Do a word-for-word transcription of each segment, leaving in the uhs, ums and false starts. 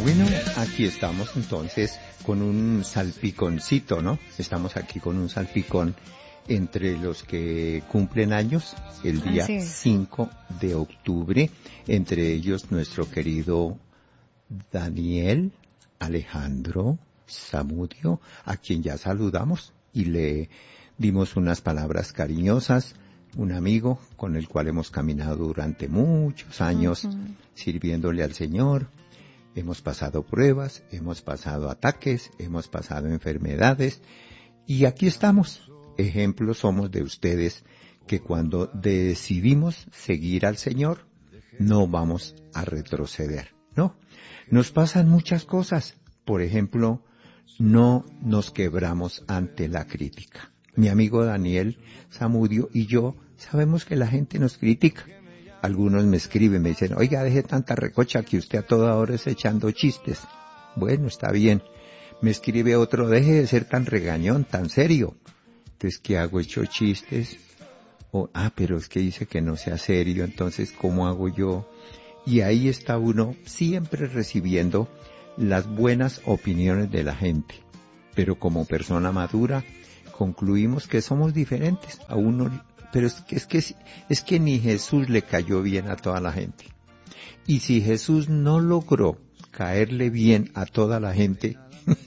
Bueno, aquí estamos entonces con un salpiconcito, ¿no? Estamos aquí con un salpicón entre los que cumplen años el día cinco de octubre, entre ellos nuestro querido Daniel Alejandro Zamudio, a quien ya saludamos y le dimos unas palabras cariñosas, un amigo con el cual hemos caminado durante muchos años uh-huh. sirviéndole al Señor. Hemos pasado pruebas, hemos pasado ataques, hemos pasado enfermedades y aquí estamos. Ejemplos somos de ustedes que cuando decidimos seguir al Señor no vamos a retroceder, ¿no? Nos pasan muchas cosas. Por ejemplo, no nos quebramos ante la crítica. Mi amigo Daniel Zamudio y yo sabemos que la gente nos critica. Algunos me escriben, me dicen, oiga, deje tanta recocha que usted a toda hora está echando chistes. Bueno, está bien. Me escribe otro, deje de ser tan regañón, tan serio. Entonces, ¿qué hago? ¿Echo chistes? O, ah, pero es que dice que no sea serio, entonces, ¿cómo hago yo? Y ahí está uno siempre recibiendo las buenas opiniones de la gente. Pero como persona madura, concluimos que somos diferentes. A uno, pero es que, es que, es que ni Jesús le cayó bien a toda la gente. Y si Jesús no logró caerle bien a toda la gente,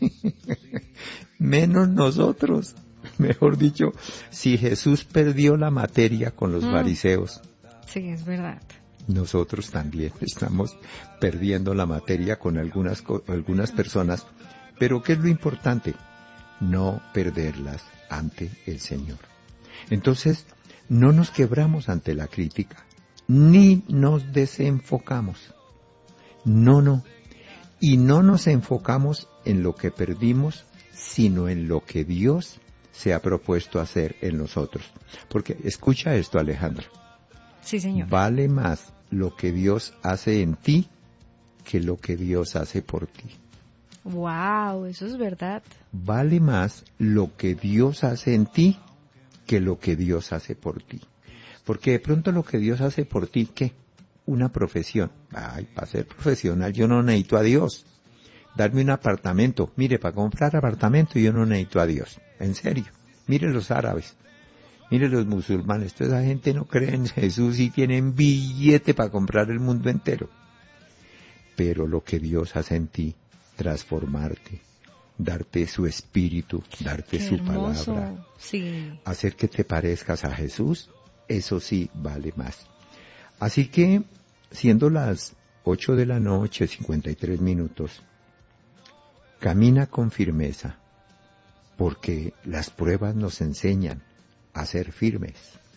menos nosotros. Mejor dicho, si Jesús perdió la materia con los mm. fariseos. Sí, es verdad. Nosotros también estamos perdiendo la materia con algunas, algunas personas. Pero ¿qué es lo importante? No perderlas ante el Señor. Entonces, no nos quebramos ante la crítica, ni nos desenfocamos. No, no. Y no nos enfocamos en lo que perdimos, sino en lo que Dios se ha propuesto hacer en nosotros. Porque, escucha esto, Alejandra. Sí, señor. Vale más lo que Dios hace en ti que lo que Dios hace por ti. Wow, eso es verdad. Vale más lo que Dios hace en ti que lo que Dios hace por ti. Porque de pronto lo que Dios hace por ti, ¿qué? Una profesión. Ay, para ser profesional yo no necesito a Dios. Darme un apartamento. Mire, para comprar apartamento yo no necesito a Dios. En serio. Mire los árabes. Mire los musulmanes. Toda esa gente no cree en Jesús y tienen billete para comprar el mundo entero. Pero lo que Dios hace en ti, transformarte, darte su espíritu, darte Qué su hermoso. palabra, Sí. hacer que te parezcas a Jesús, eso sí vale más. Así que, siendo las ocho de la noche, cincuenta y tres minutos, camina con firmeza, porque las pruebas nos enseñan a ser firmes.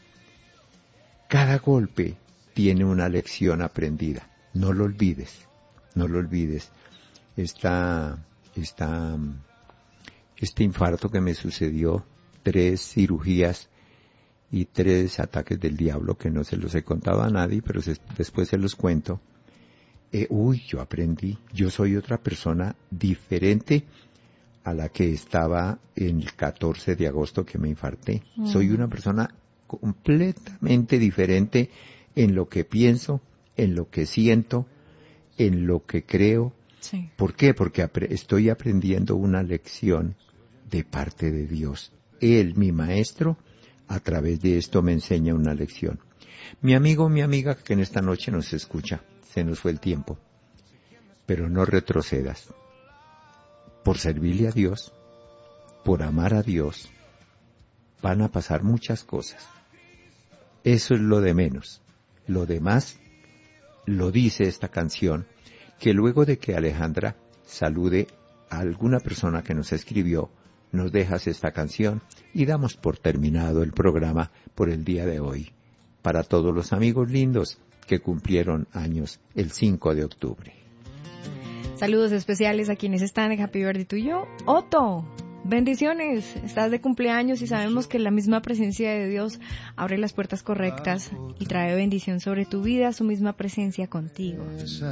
Cada golpe tiene una lección aprendida, no lo olvides, no lo olvides. Esta, esta, este infarto que me sucedió, tres cirugías y tres ataques del diablo que no se los he contado a nadie, pero se, después se los cuento. Eh, uy, yo aprendí, yo soy otra persona diferente a la que estaba en el catorce de agosto que me infarté. Mm. Soy una persona completamente diferente en lo que pienso, en lo que siento, en lo que creo. Sí. ¿Por qué? Porque apre- estoy aprendiendo una lección de parte de Dios. Él, mi maestro, a través de esto me enseña una lección. Mi amigo, mi amiga que en esta noche nos escucha, se nos fue el tiempo, pero no retrocedas. Por servirle a Dios, por amar a Dios, van a pasar muchas cosas. Eso es lo de menos. Lo demás lo dice esta canción, que luego de que Alejandra salude a alguna persona que nos escribió, nos dejas esta canción y damos por terminado el programa por el día de hoy. Para todos los amigos lindos que cumplieron años el cinco de octubre. Saludos especiales a quienes están en Happy Birthday tuyo. Otto, bendiciones, estás de cumpleaños y sabemos que la misma presencia de Dios abre las puertas correctas y trae bendición sobre tu vida, su misma presencia contigo.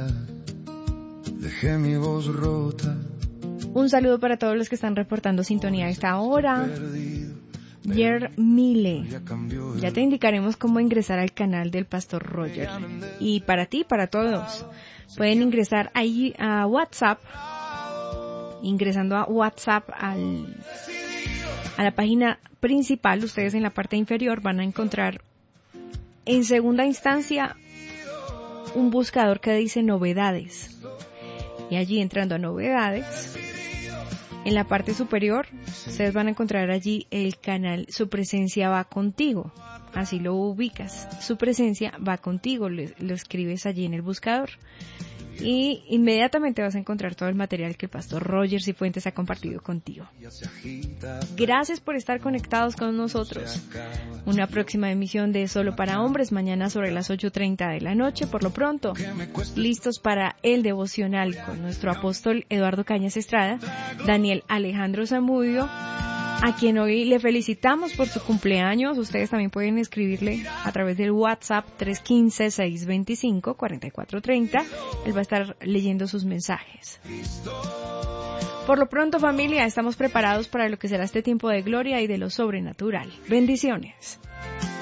Dejé mi voz rota. Un saludo para todos los que están reportando sintonía a esta hora. Yer Mile. Ya te indicaremos cómo ingresar al canal del Pastor Roger. Y para ti, para todos, pueden ingresar ahí a WhatsApp, ingresando a WhatsApp al, a la página principal. Ustedes en la parte inferior van a encontrar en segunda instancia un buscador que dice novedades. Y allí, entrando a novedades, en la parte superior, ustedes van a encontrar allí el canal Su Presencia Va Contigo. Así lo ubicas. Su Presencia Va Contigo. Lo, lo escribes allí en el buscador. Y inmediatamente vas a encontrar todo el material que el Pastor Roger Cifuentes ha compartido contigo. Gracias por estar conectados con nosotros. Una próxima emisión de Solo para Hombres, mañana sobre las ocho treinta de la noche. Por lo pronto, listos para el devocional con nuestro apóstol Eduardo Cañas Estrada, Daniel Alejandro Zamudio, a quien hoy le felicitamos por su cumpleaños. Ustedes también pueden escribirle a través del WhatsApp tres uno cinco, seis dos cinco, cuatro cuatro tres cero. Él va a estar leyendo sus mensajes. Por lo pronto, familia, estamos preparados para lo que será este tiempo de gloria y de lo sobrenatural. Bendiciones.